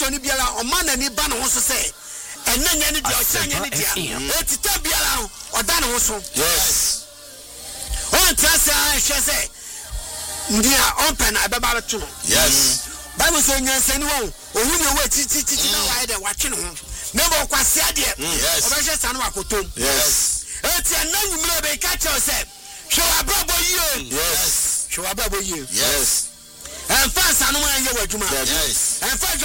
Christian biara o man ani ba no ho so say enanya ne dia o chanya ne dia o tita biara o da no ho so Yes. on trasa hwe say ndia open abeba to no Yes. Bible say nyansani wo ohu ne wo titi na wa de wa twe no ho Never kwase ade Yes. obehwe sanu akotom Yes. eti ananyu mre be ka tell say hwe abrabo yie Yes. hwe abrabo yie Yes. en fa sanu anye wadwuma Yes. en fa